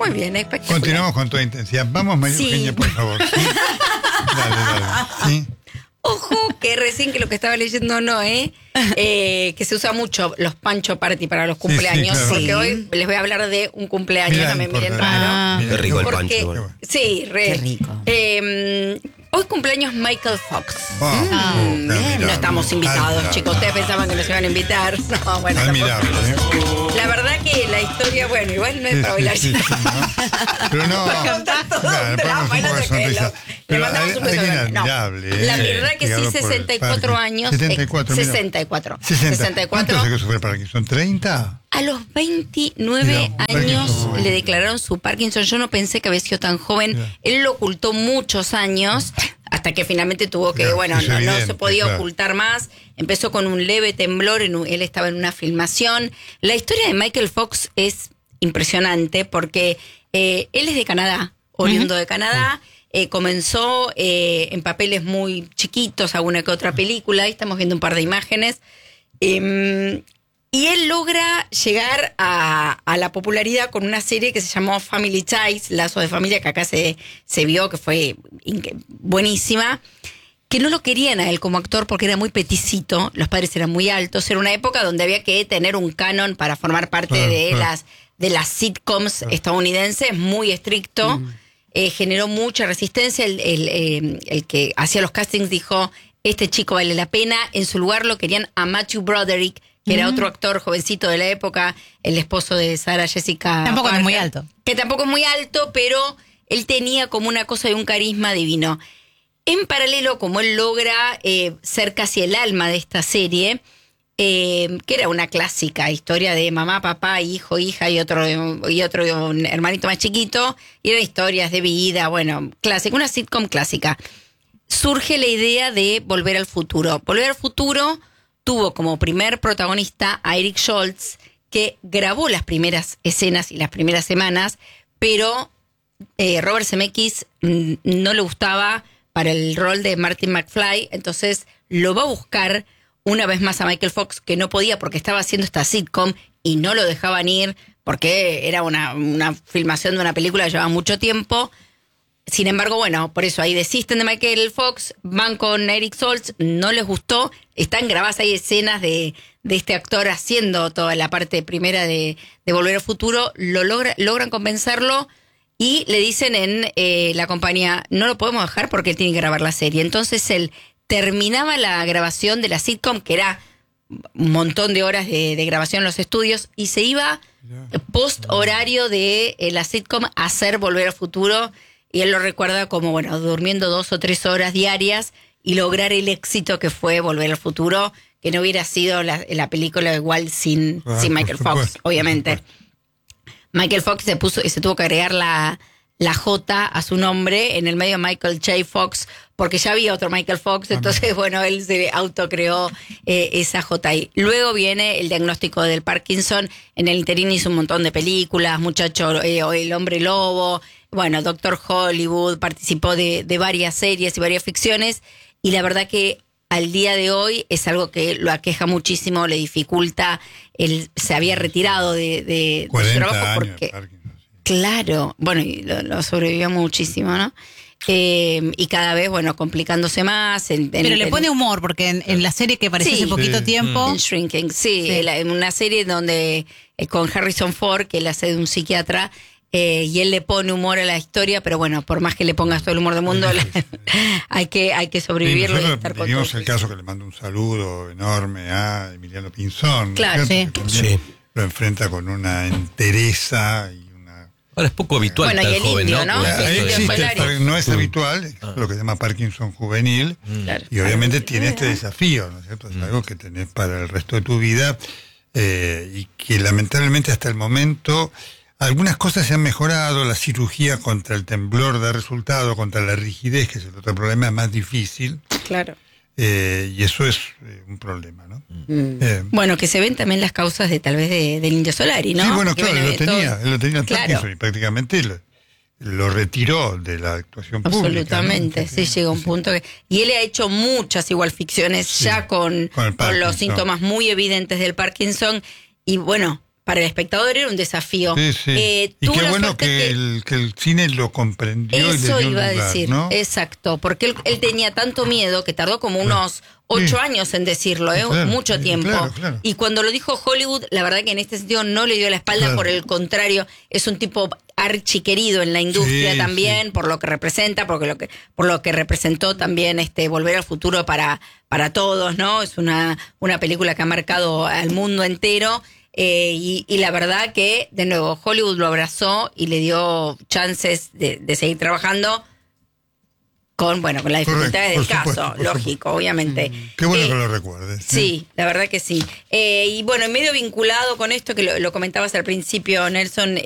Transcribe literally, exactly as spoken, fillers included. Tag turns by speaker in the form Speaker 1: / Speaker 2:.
Speaker 1: Muy bien, espectacular.
Speaker 2: Continuamos con toda intensidad. Vamos, María
Speaker 1: Sí.
Speaker 2: Eugenia, por favor. ¿Sí? Dale, dale. ¿Sí?
Speaker 1: Ojo, que recién que lo que estaba leyendo no, ¿eh? eh que se usa mucho los Pancho Party para los cumpleaños,
Speaker 2: sí, claro.
Speaker 1: porque
Speaker 3: Sí.
Speaker 1: hoy les voy a hablar de un cumpleaños,
Speaker 2: Mirá,
Speaker 1: no me miren
Speaker 2: importa.
Speaker 1: raro.
Speaker 3: Ah.
Speaker 2: Mirá,
Speaker 4: Qué rico el
Speaker 1: Porque,
Speaker 4: pancho. Bueno.
Speaker 1: sí, re.
Speaker 3: Qué rico.
Speaker 1: Eh, hoy cumpleaños Michael Fox.
Speaker 2: Ah,
Speaker 3: Mm,
Speaker 2: oh, qué
Speaker 3: bien.
Speaker 2: admirable.
Speaker 1: No estamos invitados,
Speaker 2: Admirable.
Speaker 1: chicos. Ustedes pensaban que nos iban a invitar. No, bueno,
Speaker 2: Admirable,
Speaker 1: tampoco.
Speaker 2: ¿eh?
Speaker 1: La verdad que la historia, bueno, igual no es
Speaker 2: Sí,
Speaker 1: para
Speaker 2: sí,
Speaker 1: bailar.
Speaker 2: sí, sí, ¿no? Pero no.
Speaker 1: Contar todo
Speaker 2: Claro,
Speaker 1: un
Speaker 2: ponnos
Speaker 1: drama,
Speaker 2: un poco
Speaker 1: no
Speaker 2: de
Speaker 1: sé qué,
Speaker 2: sonrisa.
Speaker 1: lo-
Speaker 2: Pero
Speaker 1: le mandamos
Speaker 2: hay-
Speaker 1: un beso
Speaker 2: alguien
Speaker 1: grande. No,
Speaker 2: admirable,
Speaker 1: la
Speaker 2: ¿eh?
Speaker 1: verdad que sí,
Speaker 2: Llegado por el
Speaker 1: sesenta y cuatro
Speaker 2: Parkinson.
Speaker 1: años.
Speaker 2: setenta y cuatro,
Speaker 1: eh,
Speaker 2: mira.
Speaker 1: sesenta y cuatro.
Speaker 2: sesenta.
Speaker 1: sesenta y cuatro.
Speaker 2: ¿Cuánto hace que sufre Parkinson? ¿treinta?
Speaker 1: A los veintinueve
Speaker 2: Mira,
Speaker 1: años
Speaker 2: Parkinson.
Speaker 1: le declararon su Parkinson. Yo no pensé que había sido tan joven.
Speaker 2: Mira.
Speaker 1: Él lo ocultó muchos años hasta que finalmente tuvo que,
Speaker 2: Claro,
Speaker 1: bueno,
Speaker 2: es
Speaker 1: no, no
Speaker 2: evidente,
Speaker 1: se podía
Speaker 2: claro.
Speaker 1: ocultar más. Empezó con un leve temblor, en un- él estaba en una filmación. La historia de Michael Fox es impresionante porque eh, él es de Canadá, oriundo de Canadá. Eh, comenzó eh, en papeles muy chiquitos, alguna que otra película. Ahí estamos viendo un par de imágenes. Em, y él logra llegar a, a la popularidad con una serie que se llamó Family Ties, Lazo de Familia, que acá se, se vio, que fue inque- buenísima, que no lo querían a él como actor porque era muy peticito, los padres eran muy altos, era una época donde había que tener un canon para formar parte
Speaker 2: Claro,
Speaker 1: de,
Speaker 2: claro.
Speaker 1: las, de las sitcoms estadounidenses, muy estricto, eh, generó mucha resistencia, el, el, eh, el que hacía los castings dijo, este chico vale la pena, en su lugar lo querían a Matthew Broderick, que era otro actor jovencito de la época, el esposo de Sarah Jessica
Speaker 3: Tampoco no es muy
Speaker 1: Parker,
Speaker 3: alto.
Speaker 1: que tampoco es muy alto, pero él tenía como una cosa de un carisma divino. En paralelo, como él logra eh, ser casi el alma de esta serie, eh, que era una clásica historia de mamá, papá, hijo, hija y otro, y otro hermanito más chiquito, y eran historias de vida, bueno, clásica, una sitcom clásica. Surge la idea de Volver al Futuro. Volver al Futuro tuvo como primer protagonista a Eric Schultz, que grabó las primeras escenas y las primeras semanas, pero eh, Robert Zemeckis mm, no le gustaba para el rol de Martin McFly, entonces lo va a buscar una vez más a Michael Fox, que no podía porque estaba haciendo esta sitcom y no lo dejaban ir porque era una, una filmación de una película que llevaba mucho tiempo. Sin embargo, bueno, por eso ahí desisten de Michael Fox, van con Eric Schultz, no les gustó, están grabadas ahí escenas de, de este actor haciendo toda la parte primera de, de Volver al Futuro, lo logra, logran convencerlo y le dicen en eh, la compañía, no lo podemos dejar porque él tiene que grabar la serie. Entonces él terminaba la grabación de la sitcom, que era un montón de horas de, de grabación en los estudios, y se iba post horario de eh, la sitcom a hacer Volver al Futuro. Y él lo recuerda como, bueno, durmiendo dos o tres horas diarias y lograr el éxito que fue Volver al Futuro, que no hubiera sido la, la película igual sin,
Speaker 2: Ah,
Speaker 1: sin
Speaker 2: por
Speaker 1: Michael Fox,
Speaker 2: supuesto,
Speaker 1: obviamente.
Speaker 2: por
Speaker 1: Michael Fox se puso y se tuvo que agregar la, la J a su nombre en el medio Michael J. Fox, porque ya había otro Michael Fox, entonces, bueno, él se autocreó eh, esa J ahí. Luego viene el diagnóstico del Parkinson, en el interín hizo un montón de películas, Muchacho, eh, El Hombre Lobo, bueno, Doctor Hollywood, participó de, de varias series y varias ficciones, y la verdad que al día de hoy es algo que lo aqueja muchísimo, le dificulta, él se había retirado de, de, de su trabajo
Speaker 2: años,
Speaker 1: porque...
Speaker 2: Parkinson, sí.
Speaker 1: Claro, bueno, y lo, lo sobrevivió muchísimo, ¿no? Eh, y cada vez, bueno, complicándose más. En, en,
Speaker 3: Pero le
Speaker 1: en-
Speaker 3: pone humor, porque en, en la serie que apareció
Speaker 1: Sí.
Speaker 3: hace poquito
Speaker 2: Sí.
Speaker 3: tiempo...
Speaker 1: en Shrinking, sí,
Speaker 3: Sí.
Speaker 1: En, la- en una serie donde eh, con Harrison Ford, que él hace de un psiquiatra, eh, y él le pone humor a la historia, pero bueno, por más que le pongas todo el humor del mundo, la- hay que hay que
Speaker 2: Sí,
Speaker 1: sobrevivirlo y
Speaker 2: nosotros
Speaker 1: estar con
Speaker 2: vivimos
Speaker 1: todo.
Speaker 2: el caso que le mando un saludo enorme a Emiliano Pinzón, ¿no?
Speaker 1: Claro,
Speaker 2: Que
Speaker 3: sí.
Speaker 2: también
Speaker 4: Sí.
Speaker 2: lo enfrenta con una entereza y una...
Speaker 4: Ahora es poco habitual
Speaker 1: Bueno, y
Speaker 4: tan
Speaker 1: el
Speaker 4: joven,
Speaker 1: indio,
Speaker 4: ¿no?
Speaker 1: ¿no?
Speaker 4: Con
Speaker 1: Sí,
Speaker 4: esto
Speaker 2: Ahí
Speaker 1: el
Speaker 4: de-
Speaker 1: indio
Speaker 2: existe,
Speaker 1: Solari.
Speaker 2: el- no es habitual, es lo que se llama Parkinson juvenil,
Speaker 1: Claro.
Speaker 2: y obviamente tiene este desafío, ¿no es cierto? Es algo que tenés para el resto de tu vida, eh, y que lamentablemente hasta el momento algunas cosas se han mejorado, la cirugía contra el temblor da resultado, contra la rigidez, que es el otro problema, es más difícil,
Speaker 1: Claro.
Speaker 2: eh, y eso es eh, un problema, ¿no? Eh,
Speaker 1: Bueno, que se ven también las causas de tal vez de, del Indio Solari, ¿no?
Speaker 2: sí, bueno,
Speaker 1: Porque
Speaker 2: claro,
Speaker 1: viene
Speaker 2: lo
Speaker 1: de todo-
Speaker 2: tenía, él lo tenía el
Speaker 1: Claro.
Speaker 2: Parkinson y prácticamente lo, lo retiró de la actuación pública.
Speaker 1: Absolutamente,
Speaker 2: ¿no?
Speaker 1: sí, llega un punto que... Y él ha hecho muchas igual ficciones
Speaker 2: Sí,
Speaker 1: ya con,
Speaker 2: con el
Speaker 1: con los
Speaker 2: Parkinson.
Speaker 1: síntomas muy evidentes del Parkinson. Y bueno, para el espectador era un desafío.
Speaker 2: Sí, sí.
Speaker 1: Eh,
Speaker 2: y
Speaker 1: tuvo
Speaker 2: qué
Speaker 1: la
Speaker 2: bueno
Speaker 1: suerte
Speaker 2: que,
Speaker 1: que-
Speaker 2: el, que el cine lo comprendió y le
Speaker 1: Eso
Speaker 2: dio un
Speaker 1: iba a
Speaker 2: lugar,
Speaker 1: decir,
Speaker 2: ¿no?
Speaker 1: exacto, porque él, él tenía tanto miedo que tardó como unos ocho
Speaker 2: Sí.
Speaker 1: años en decirlo, ¿eh?
Speaker 2: Claro,
Speaker 1: mucho
Speaker 2: sí,
Speaker 1: tiempo.
Speaker 2: claro, claro.
Speaker 1: Y cuando lo dijo Hollywood, la verdad que en este sentido no le dio la espalda,
Speaker 2: Claro.
Speaker 1: por el contrario, es un tipo archiquerido en la industria
Speaker 2: Sí,
Speaker 1: también,
Speaker 2: sí.
Speaker 1: por lo que representa, porque lo que, por lo que representó también este Volver al Futuro para, para todos, ¿no? Es una, una película que ha marcado al mundo entero. Eh, y, y la verdad que, de nuevo, Hollywood lo abrazó y le dio chances de, de seguir trabajando con, bueno, con las dificultades
Speaker 2: Correcto,
Speaker 1: del
Speaker 2: por
Speaker 1: caso,
Speaker 2: supuesto, por
Speaker 1: lógico,
Speaker 2: supuesto.
Speaker 1: obviamente.
Speaker 2: Qué bueno
Speaker 1: Eh,
Speaker 2: que lo recuerdes. ¿eh?
Speaker 1: Sí, la verdad que sí. Eh, y bueno, medio vinculado con esto que lo, lo comentabas al principio, Nelson,